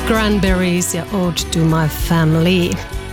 Cranberries ja Ode to My Family.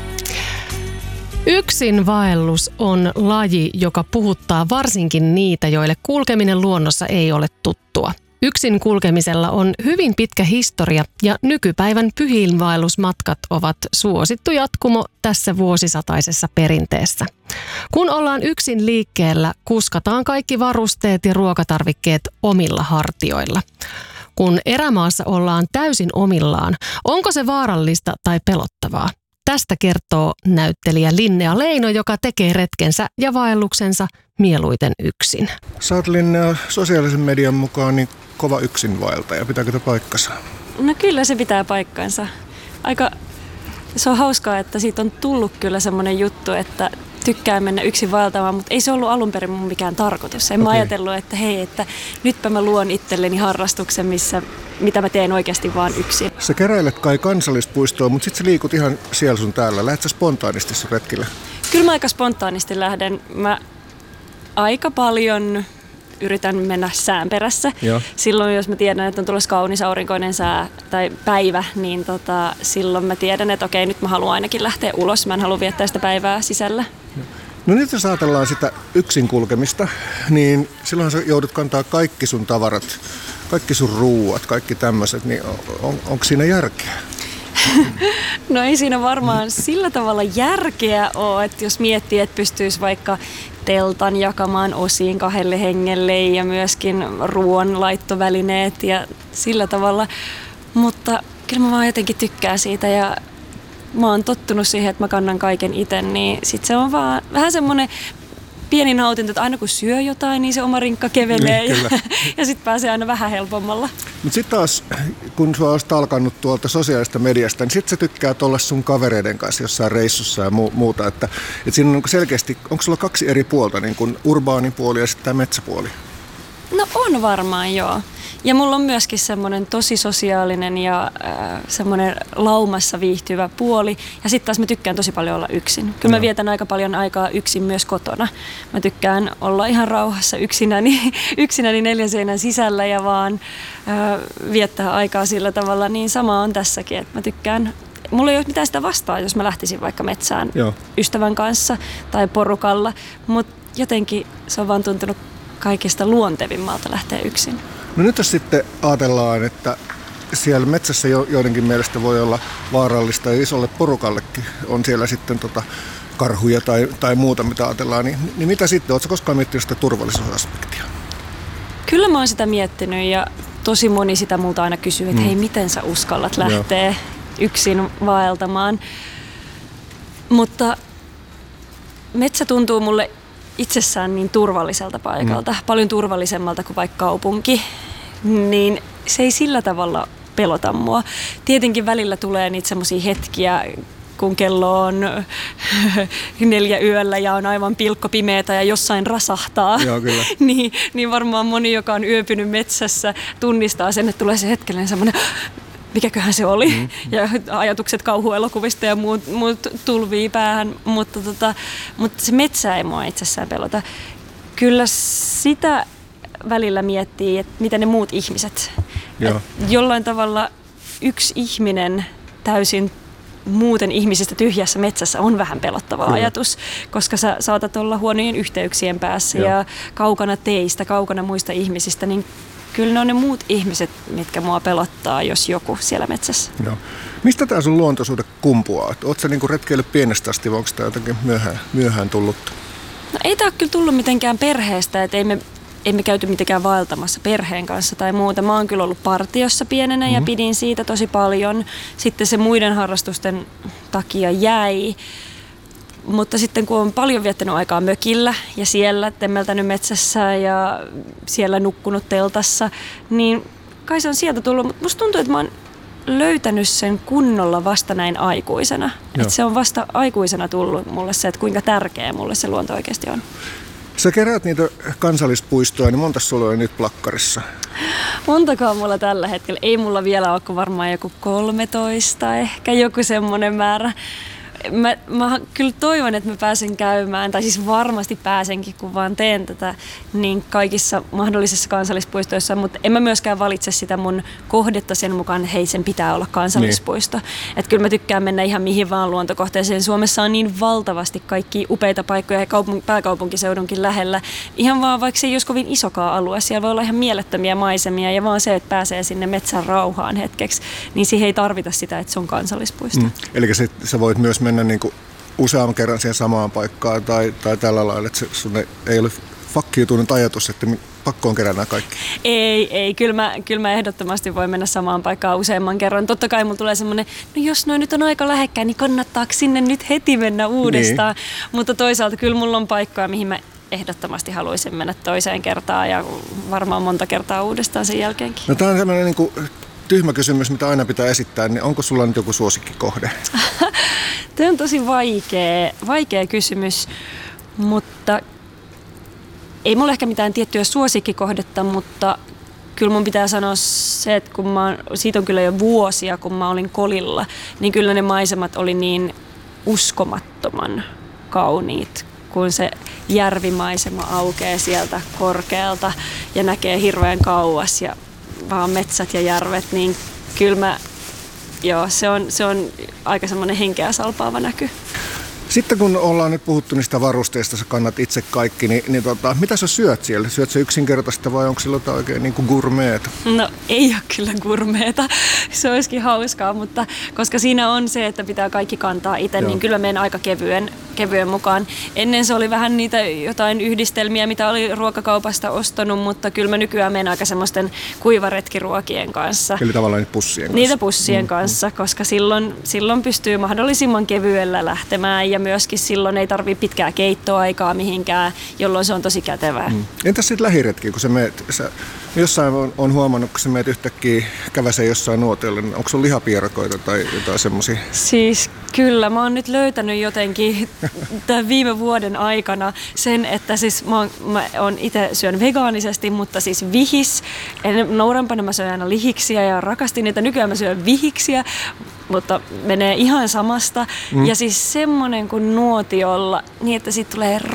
Yksinvaellus on laji, joka puhuttaa varsinkin niitä, joille kulkeminen luonnossa ei ole tuttua. Yksin kulkemisella on hyvin pitkä historia ja nykypäivän pyhiinvaellusmatkat ovat suosittu jatkumo tässä vuosisataisessa perinteessä. Kun ollaan yksin liikkeellä, kuskataan kaikki varusteet ja ruokatarvikkeet omilla hartioilla. Kun erämaassa ollaan täysin omillaan, onko se vaarallista tai pelottavaa? Tästä kertoo näyttelijä Linnea Leino, joka tekee retkensä ja vaelluksensa mieluiten yksin. Sä oot, Linnea, sosiaalisen median mukaan niin kova yksinvaeltaja. Pitääkö tämä paikkansa? No kyllä se pitää paikkansa. Se on hauskaa, että siitä on tullut kyllä semmoinen juttu, että tykkää mennä yksin vaeltamaan, mutta ei se ollut alun perin mun mikään tarkoitus. En mä ajatellut, että hei, että nytpä mä luon itselleni harrastuksen, mitä mä teen oikeasti vaan yksin. Sä keräilet kai kansallispuistoon, mutta sit sä liikut ihan siellä sun täällä. Lähdet sä spontaanisti sun retkille? Kyllä mä aika spontaanisti lähden. Mä aika paljon yritän mennä sään perässä. Joo. Silloin, jos mä tiedän, että on tulossa kaunis aurinkoinen sää tai päivä, niin silloin mä tiedän, että okei, nyt mä haluan ainakin lähteä ulos. Mä en halua viettää sitä päivää sisällä. No nyt jos ajatellaan sitä yksin kulkemista, niin silloin sä joudut kantaa kaikki sun tavarat, kaikki sun ruuat, kaikki tämmöiset, niin onko siinä järkeä? No ei siinä varmaan sillä tavalla järkeä ole, että jos miettii, että pystyisi vaikka teltan jakamaan osiin 2 hengelle ja myöskin ruoanlaittovälineet ja sillä tavalla, mutta kyllä mä vaan jotenkin tykkään siitä ja mä oon tottunut siihen, että mä kannan kaiken itse, niin sit se on vaan vähän semmoinen pieni nautinto, että aina kun syö jotain, niin se oma rinkka kevelee ja sitten pääsee aina vähän helpommalla. Mutta sitten taas, kun sä oot alkanut tuolta sosiaalista mediasta, niin sitten sä tykkäät olla sun kavereiden kanssa jossain reissussa ja muuta. Että siinä on selkeästi, onko sulla 2 eri puolta, niin kuin urbaani puoli ja sitten tämä metsäpuoli? No on varmaan, joo. Ja mulla on myöskin semmoinen tosi sosiaalinen ja semmoinen laumassa viihtyvä puoli. Ja sitten taas mä tykkään tosi paljon olla yksin. Kyllä mä vietän aika paljon aikaa yksin myös kotona. Mä tykkään olla ihan rauhassa yksinäni 4 seinän sisällä ja vaan viettää aikaa sillä tavalla. Niin sama on tässäkin, että mä tykkään. Mulla ei ole mitään sitä vastaan, jos mä lähtisin vaikka metsään ystävän kanssa tai porukalla. Mutta jotenkin se on vaan tuntunut kaikista luontevimmalta lähteä yksin. No nyt jos sitten ajatellaan, että siellä metsässä joidenkin mielestä voi olla vaarallista ja isolle porukallekin on siellä sitten karhuja tai muuta, mitä ajatellaan, niin mitä sitten? Oletko koskaan miettinyt sitä turvallisuusaspektia? Kyllä mä oon sitä miettinyt ja tosi moni sitä multa aina kysyy, että hei, miten sä uskallat lähteä yksin vaeltamaan. Mutta metsä tuntuu mulle itsessään niin turvalliselta paikalta, paljon turvallisemmalta kuin vaikka kaupunki, niin se ei sillä tavalla pelota mua. Tietenkin välillä tulee niitä semmoisia hetkiä, kun kello on 4 yöllä ja on aivan pilkkopimeätä ja jossain rasahtaa. Joo, kyllä. niin varmaan moni, joka on yöpynyt metsässä, tunnistaa sen, että tulee se hetkellinen semmoinen, mikäköhän se oli, ja ajatukset kauhuelokuvista ja muut tulvii päähän, mutta se metsä ei mua itsessään pelota. Kyllä sitä välillä miettii, että mitä ne muut ihmiset. Jollain tavalla yksi ihminen täysin muuten ihmisistä tyhjässä metsässä on vähän pelottava ajatus, koska sä saatat olla huonojen yhteyksien päässä ja kaukana teistä, kaukana muista ihmisistä, niin kyllä ne on ne muut ihmiset, mitkä mua pelottaa, jos joku siellä metsässä. Joo. Mistä tämä sun luontoisuuden kumpuaa? Oletko sä niinku retkeillyt pienestä asti vai onko tämä jotenkin myöhään tullut? No ei tämä ole kyllä tullut mitenkään perheestä, että ei me käyty mitenkään vaeltamassa perheen kanssa tai muuta. Mä oon kyllä ollut partiossa pienenä ja pidin siitä tosi paljon. Sitten se muiden harrastusten takia jäi. Mutta sitten kun on paljon viettänyt aikaa mökillä ja siellä temmeltänyt metsässä ja siellä nukkunut teltassa, niin kai se on sieltä tullut. Mutta musta tuntuu, että mä oon löytänyt sen kunnolla vasta näin aikuisena. Että se on vasta aikuisena tullut mulle se, että kuinka tärkeä mulle se luonto oikeasti on. Sä keräät niitä kansallispuistoja, niin monta sulla on nyt plakkarissa? Montakaan mulla tällä hetkellä. Ei mulla vielä ole varmaan joku 13 ehkä, joku semmoinen määrä. Mä kyllä toivon, että mä pääsen käymään, tai siis varmasti pääsenkin, kun vaan teen tätä, niin kaikissa mahdollisissa kansallispuistoissa, mutta en mä myöskään valitse sitä mun kohdetta sen mukaan, että hei, sen pitää olla kansallispuisto. Niin. Että kyllä mä tykkään mennä ihan mihin vaan luontokohteeseen. Suomessa on niin valtavasti kaikki upeita paikkoja ja pääkaupunkiseudunkin lähellä. Ihan vaan, vaikka se ei olisi kovin isokaan alue, siellä voi olla ihan mielettömiä maisemia ja vaan se, että pääsee sinne metsän rauhaan hetkeksi, niin siihen ei tarvita sitä, että se on kansallispuisto. Eli sä voit myös mennä niin kuin useamman kerran siihen samaan paikkaan tai tällä lailla, että sun ei ole fakkiutunut ajatus, että pakko on kerää nämä kaikki. Ei. Kyllä mä ehdottomasti voin mennä samaan paikkaan useamman kerran. Totta kai mulla tulee semmoinen, no jos noin nyt on aika lähekkäin, niin kannattaako sinne nyt heti mennä uudestaan. Niin. Mutta toisaalta kyllä mulla on paikkoja, mihin mä ehdottomasti haluaisin mennä toiseen kertaan ja varmaan monta kertaa uudestaan sen jälkeenkin. No tämä on sellainen niin kuin tyhmä kysymys, mitä aina pitää esittää, niin onko sulla nyt joku suosikkikohde? Tämä on tosi vaikea kysymys, mutta ei mulla ehkä mitään tiettyä suosikkikohdetta, mutta kyllä mun pitää sanoa se, että kun siitä on kyllä jo vuosia, kun mä olin Kolilla, niin kyllä ne maisemat oli niin uskomattoman kauniit, kun se järvimaisema aukeaa sieltä korkealta ja näkee hirveän kauas ja vaan metsät ja järvet, niin kyllä se on aika semmoinen henkeä salpaava näky. Sitten kun ollaan nyt puhuttu niistä varusteista, sä kannat itse kaikki, niin mitä sä syöt siellä? Syöt sä yksinkertaista vai onko sillä jotain oikein niin kuin gourmeeta? No ei ole kyllä gourmeeta, se olisikin hauskaa, mutta koska siinä on se, että pitää kaikki kantaa itse, niin kyllä menen aika kevyen mukaan. Ennen se oli vähän niitä jotain yhdistelmiä, mitä oli ruokakaupasta ostanut, mutta kyllä mä nykyään menen aika semmoisten kuivaretkiruokien kanssa. Eli tavallaan pussien kanssa. Niitä pussien kanssa, koska silloin pystyy mahdollisimman kevyellä lähtemään ja myöskin silloin ei tarvitse pitkää keittoaikaa mihinkään, jolloin se on tosi kätevää. Entäs sitten lähiretki, kun sä meet, jossain on huomannut, kun sä meet yhtäkkiä käväseen jossain nuotiolle, niin onko sun lihapiirakoita tai jotain semmoisia? Siis kyllä, mä oon nyt löytänyt jotenkin tämän viime vuoden aikana sen, että siis mä oon itse syön vegaanisesti, mutta siis vihis. Nuorempana mä söin aina lihiksia ja rakastin niitä, nykyään mä syön vihiksiä, mutta menee ihan samasta. Ja siis semmonen kuin nuotiolla, niin että siitä tulee